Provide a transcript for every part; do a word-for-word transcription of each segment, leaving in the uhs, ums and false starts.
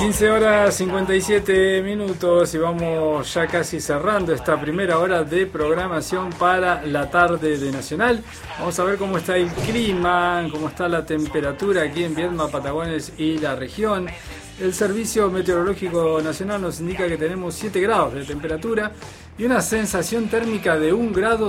quince horas cincuenta y siete minutos y vamos ya casi cerrando esta primera hora de programación para la tarde de Nacional. Vamos a ver cómo está el clima, cómo está la temperatura aquí en Viedma, Patagones y la región. El Servicio Meteorológico Nacional nos indica que tenemos siete grados de temperatura y una sensación térmica de un grado,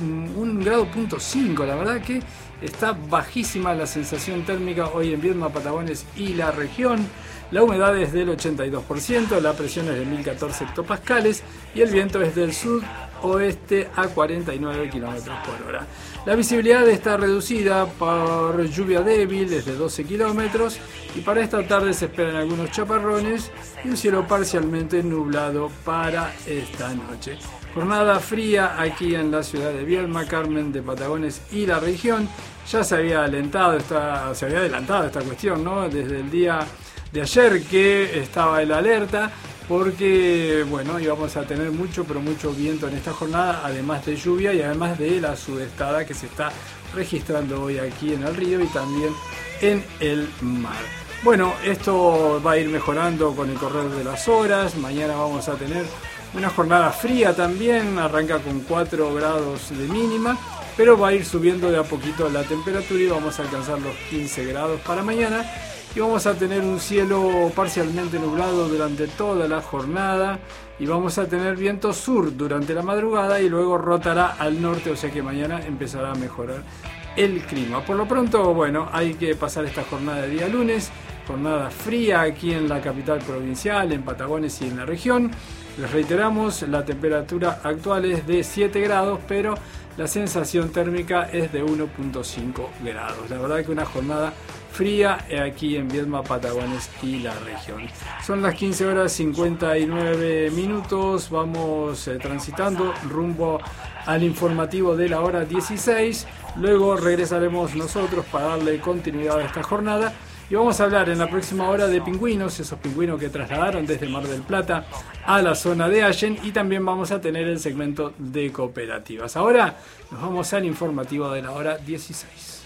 un grado punto cinco. La verdad que está bajísima la sensación térmica hoy en Viedma, Patagones y la región. La humedad es del ochenta y dos por ciento, la presión es de mil catorce hectopascales y el viento es del sudoeste a cuarenta y nueve kilómetros por hora. La visibilidad está reducida por lluvia débil desde doce kilómetros y para esta tarde se esperan algunos chaparrones y un cielo parcialmente nublado para esta noche. Jornada fría aquí en la ciudad de Viedma, Carmen de Patagones y la región. Ya se había alentado esta, se había adelantado esta cuestión, ¿no? Desde el día de ayer que estaba el alerta, porque bueno, íbamos a tener mucho pero mucho viento en esta jornada, además de lluvia y además de la sudestada que se está registrando hoy aquí en el río y también en el mar. Bueno, esto va a ir mejorando con el correr de las horas. Mañana vamos a tener una jornada fría también, arranca con cuatro grados de mínima, pero va a ir subiendo de a poquito la temperatura y vamos a alcanzar los quince grados para mañana. Y vamos a tener un cielo parcialmente nublado durante toda la jornada y vamos a tener viento sur durante la madrugada y luego rotará al norte, o sea que mañana empezará a mejorar el clima. Por lo pronto, bueno, hay que pasar esta jornada de día lunes, jornada fría aquí en la capital provincial, en Patagones y en la región. Les reiteramos, la temperatura actual es de siete grados, pero la sensación térmica es de uno punto cinco grados. La verdad que una jornada fría aquí en Viedma, Patagones y la región. Son las quince horas cincuenta y nueve minutos. Vamos eh, transitando rumbo al informativo de la hora dieciséis. Luego regresaremos nosotros para darle continuidad a esta jornada. Y vamos a hablar en la próxima hora de pingüinos, esos pingüinos que trasladaron desde Mar del Plata a la zona de Allen, y también vamos a tener el segmento de cooperativas. Ahora nos vamos al informativo de la hora dieciséis.